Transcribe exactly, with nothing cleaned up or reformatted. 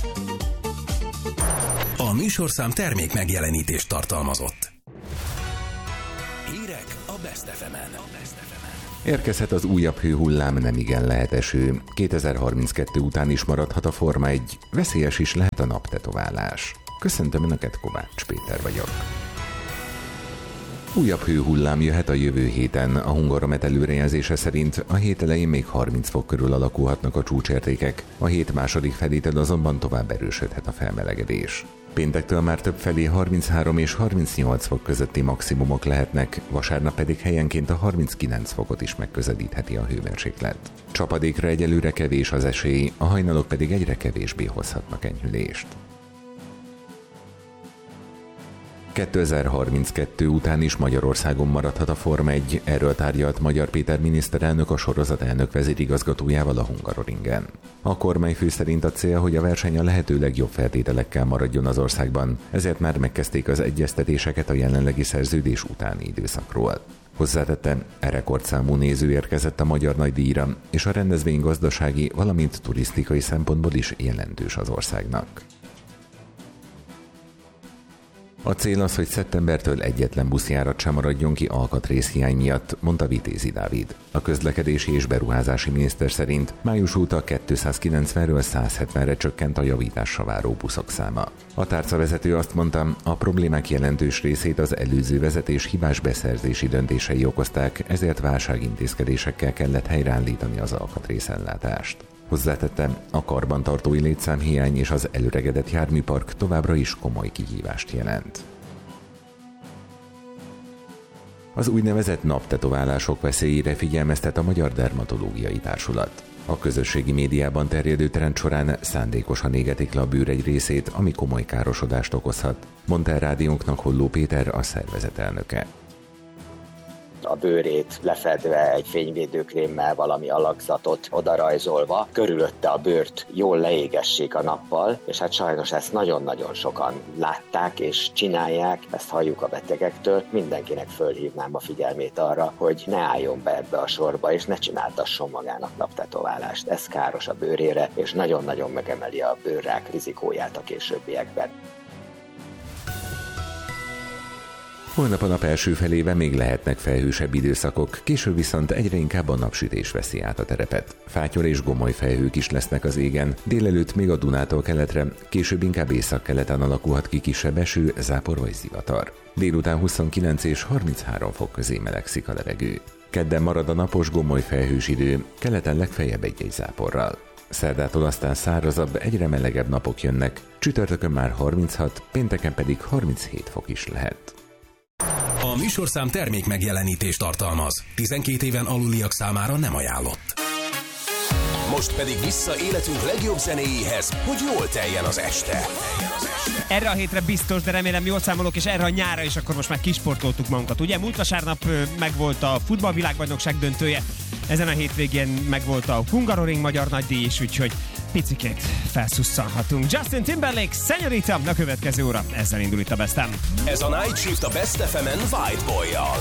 A műsorszám termék megjelenítést tartalmazott. Hírek a Best ef emen. Érkezhet az újabb hőhullám, nemigen lehet eső. kétezer-harminckettő után is maradhat a Forma egy, veszélyes is lehet a naptetoválás. Köszöntöm Önöket, Kovács Péter vagyok. Újabb hőhullám jöhet a jövő héten. A Hungaromet előrejelzése szerint a hét elején még harminc fok körül alakulhatnak a csúcsértékek, a hét második felében azonban tovább erősödhet a felmelegedés. Péntektől már többfelé harminchárom és harmincnyolc fok közötti maximumok lehetnek, vasárnap pedig helyenként a harminckilenc fokot is megközelítheti a hőmérséklet. Csapadékra egyelőre kevés az esély, a hajnalok pedig egyre kevésbé hozhatnak enyhülést. kétezer-harminckettő után is Magyarországon maradhat a Forma egy, erről tárgyalt Magyar Péter miniszterelnök a sorozat elnök vezérigazgatójával a Hungaroringen. A kormányfő szerint a cél, hogy a verseny a lehető legjobb feltételekkel maradjon az országban, ezért már megkezdték az egyeztetéseket a jelenlegi szerződés utáni időszakról. Hozzátette, e rekordszámú néző érkezett a magyar nagydíjra, és a rendezvény gazdasági, valamint turisztikai szempontból is jelentős az országnak. A cél az, hogy szeptembertől egyetlen buszjárat sem maradjon ki alkatrészhiány miatt, mondta Vitézi Dávid. A közlekedési és beruházási miniszter szerint május óta kétszázkilencvenről százhetvenre csökkent a javításra váró buszok száma. A tárcavezető azt mondta, a problémák jelentős részét az előző vezetés hibás beszerzési döntései okozták, ezért válságintézkedésekkel kellett helyreállítani az alkatrészellátást. Hozzátette, a karbantartói létszámhiány és az elöregedett járműpark továbbra is komoly kihívást jelent. Az úgynevezett naptetoválások veszélyére figyelmeztet a Magyar Dermatológiai Társulat. A közösségi médiában terjedő trend során szándékosan égetik le a bőr egy részét, ami komoly károsodást okozhat, mondta el rádiónknak Holló Péter, a szervezet elnöke. A bőrét lefedve egy fényvédőkrémmel, valami alakzatot odarajzolva, körülötte a bőrt jól leégessék a nappal, és hát sajnos ezt nagyon-nagyon sokan látták és csinálják, ezt halljuk a betegektől. Mindenkinek fölhívnám a figyelmét arra, hogy ne álljon be ebbe a sorba, és ne csináltasson magának naptetoválást. Ez káros a bőrére, és nagyon-nagyon megemeli a bőrrák rizikóját a későbbiekben. Holnap a nap első felében még lehetnek felhősebb időszakok, később viszont egyre inkább a napsütés veszi át a terepet. Fátyol és gomoly felhők is lesznek az égen, délelőtt még a Dunától keletre, később inkább északkeleten alakulhat ki kisebb eső, zápor vagy zivatar. Délután huszonkilenc és harminchárom fok közé melegszik a levegő. Kedden marad a napos gomoly felhős idő, keleten legfeljebb egy-egy záporral. Szerdától aztán szárazabb, egyre melegebb napok jönnek, csütörtökön már harminchat, pénteken pedig harminchét fok is lehet. A műsorszám termék megjelenítést tartalmaz. tizenkét éven aluliak számára nem ajánlott. Most pedig vissza életünk legjobb zenéjéhez, hogy jól teljen az este. Erre a hétre biztos, de remélem jól számolok, és erre a nyára is akkor most már kisportoltuk magunkat. Ugye múlt vasárnap megvolt a futballvilágbajnokság döntője, ezen a hétvégén megvolt a Hungaroring magyar nagydíj is, úgyhogy picikét felszusszanhatunk. Justin Timberlake, Señorita, a következő óra. Ezzel indul itt a Bestem. Ez a Night Shift a Best ef emen White Boy-jal.